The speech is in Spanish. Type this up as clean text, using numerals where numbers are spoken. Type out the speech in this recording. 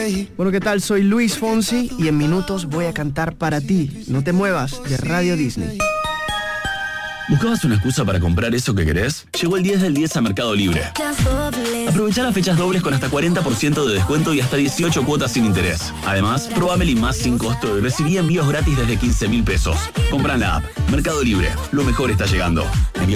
Bueno, ¿qué tal? Soy Luis Fonsi y en minutos voy a cantar para ti. No te muevas, de Radio Disney. ¿Buscabas una excusa para comprar eso que querés? Llegó el 10 del 10 a Mercado Libre. Aprovecha las fechas dobles con hasta 40% de descuento y hasta 18 cuotas sin interés. Además, probá Meli Más sin costo y recibí envíos gratis desde 15.000 pesos. Compra en la app. Mercado Libre. Lo mejor está llegando. Envíos